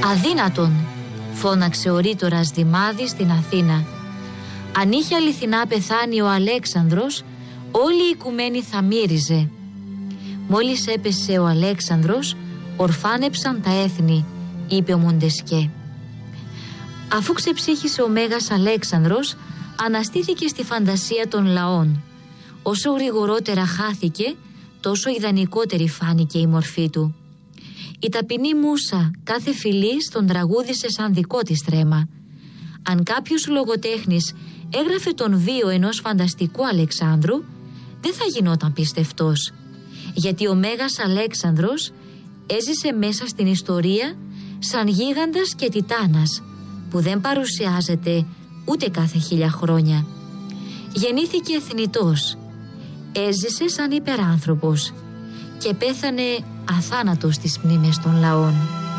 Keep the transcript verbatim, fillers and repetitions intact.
«Αδύνατον», φώναξε ο ρήτορας Δημάδης στην Αθήνα. «Αν είχε αληθινά πεθάνει ο Αλέξανδρος, όλη η οικουμένη θα μύριζε». «Μόλις έπεσε ο Αλέξανδρος, ορφάνεψαν τα έθνη», είπε ο Μοντεσκέ. Αφού ξεψύχησε ο Μέγας Αλέξανδρος, αναστήθηκε στη φαντασία των λαών. Όσο γρηγορότερα χάθηκε, τόσο ιδανικότερη φάνηκε η μορφή του. Η ταπεινή Μούσα κάθε φυλής τον τραγούδισε σαν δικό της θρέμα. Αν κάποιος λογοτέχνης έγραφε τον βίο ενός φανταστικού Αλεξάνδρου, δεν θα γινόταν πιστευτός, γιατί ο Μέγας Αλέξανδρος έζησε μέσα στην ιστορία σαν γίγαντας και τιτάνας, που δεν παρουσιάζεται ούτε κάθε χίλια χρόνια. Γεννήθηκε θνητός, έζησε σαν υπεράνθρωπος και πέθανε αθάνατος στις μνήμες των λαών.